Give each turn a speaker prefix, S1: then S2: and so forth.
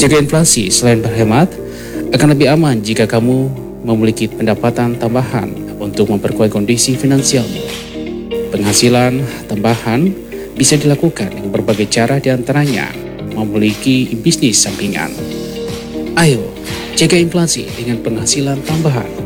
S1: Menjaga inflasi selain berhemat, akan lebih aman jika kamu memiliki pendapatan tambahan untuk memperkuat kondisi finansialmu. Penghasilan tambahan bisa dilakukan dengan berbagai cara, di antaranya memiliki bisnis sampingan. Ayo, jaga inflasi dengan penghasilan tambahan.